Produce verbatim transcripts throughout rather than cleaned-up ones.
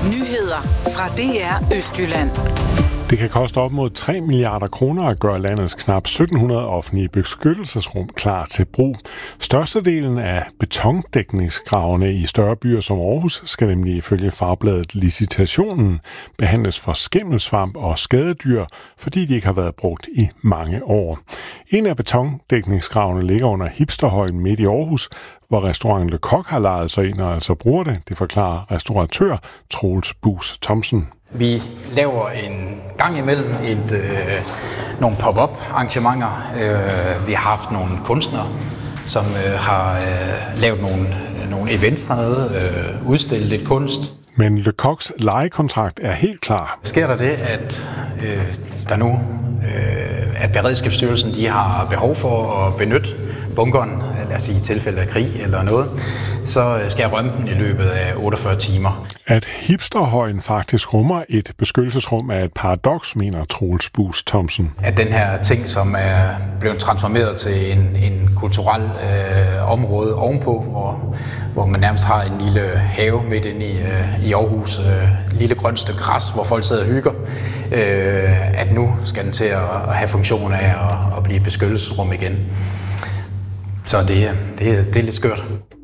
Nyheder fra D R Østjylland. Det kan koste op mod tre milliarder kroner at gøre landets knap sytten hundrede offentlige beskyttelsesrum klar til brug. Størstedelen af betondækningsgravene i større byer som Aarhus skal nemlig ifølge fagbladet Licitationen behandles for skimmelsvamp og skadedyr, fordi de ikke har været brugt i mange år. En af betondækningsgravene ligger under Hipsterhøjen midt i Aarhus, hvor restauranten Le Coq har lejet sig ind og altså bruger det. Det forklarer restauratør Troels Buus Thomsen. Vi laver en gang imellem et, øh, nogle pop-up arrangementer. Øh, vi har haft nogle kunstnere, som øh, har øh, lavet nogle, nogle events hernede, øh, udstillet lidt kunst. Men Le Coqs lejekontrakt er helt klar. Sker der det, at øh, der nu, øh, at Beredskabsstyrelsen de har behov for at benytte bunkeren, lad os sige i tilfælde af krig eller noget, så skal jeg rømme den i løbet af otteogfyrre timer. At Hipsterhøjen faktisk rummer et beskyttelsesrum er et paradoks, mener Troels Buus Thomsen. At den her ting, som er blevet transformeret til en, en kulturel øh, område ovenpå, hvor, hvor man nærmest har en lille have midt inde i, øh, i Aarhus, øh, lille grønt stykke græs, hvor folk sidder og hygger, øh, at nu skal den til at, at have funktion af at, at blive et beskyttelsesrum igen. Så det, det, det er lidt skørt.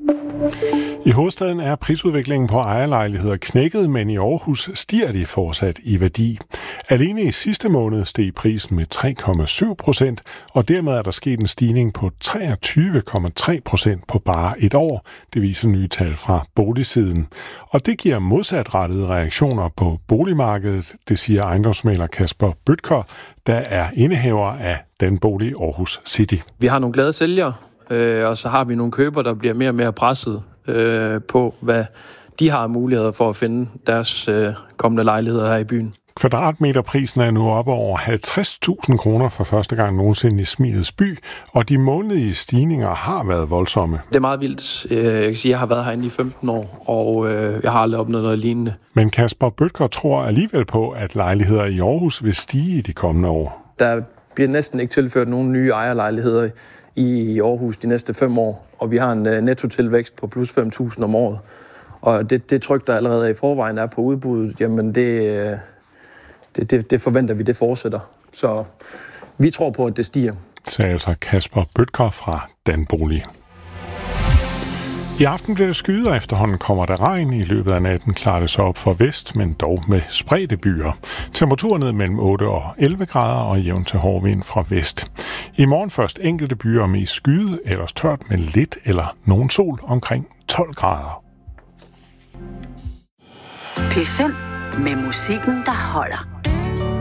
I hovedstaden er prisudviklingen på ejerlejligheder knækket, men i Aarhus stiger de fortsat i værdi. Alene i sidste måned steg prisen med tre komma syv procent, og dermed er der sket en stigning på treogtyve komma tre procent på bare et år. Det viser nye tal fra boligsiden. Og det giver modsatrettede reaktioner på boligmarkedet, det siger ejendomsmægler Kasper Bødker, der er indehaver af Den Bolig Aarhus City. Vi har nogle glade sælgere. Øh, og så har vi nogle købere, der bliver mere og mere presset øh, på, hvad de har muligheder for at finde deres øh, kommende lejligheder her i byen. Kvadratmeterprisen er nu oppe over halvtreds tusind kroner for første gang nogensinde i Smilets by, og de månedlige stigninger har været voldsomme. Det er meget vildt. Jeg kan sige, at jeg har været herinde i femten år, og øh, jeg har aldrig opnået noget lignende. Men Kasper Bødker tror alligevel på, at lejligheder i Aarhus vil stige i de kommende år. Der bliver næsten ikke tilført nogen nye ejerlejligheder i Aarhus de næste fem år, og vi har en uh, nettotilvækst på plus fem tusind om året. Og det, det tryk, der allerede i forvejen er på udbuddet, jamen det, det, det, det forventer vi, det fortsætter. Så vi tror på, at det stiger. Sagde altså Kasper Bødker fra Den Bolig. I aften bliver det skyet, og efterhånden kommer der regn. I løbet af natten klarer det sig op for vest, men dog med spredte byer. Temperaturen ned mellem otte og elleve grader og jævn til hård vind fra vest. I morgen først enkelte byer med skyet, ellers tørt med lidt eller nogen sol omkring tolv grader. P fem med musikken, der holder.